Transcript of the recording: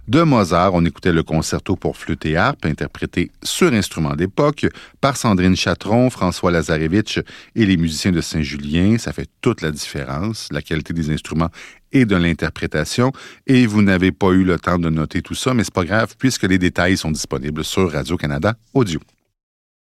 De Mozart, on écoutait le concerto pour flûte et harpe, interprété sur instrument d'époque par Sandrine Chatron, François Lazarevitch et les musiciens de Saint-Julien. Ça fait toute la différence, la qualité des instruments et de l'interprétation. Et vous n'avez pas eu le temps de noter tout ça, mais c'est pas grave, puisque les détails sont disponibles sur Radio-Canada Audio.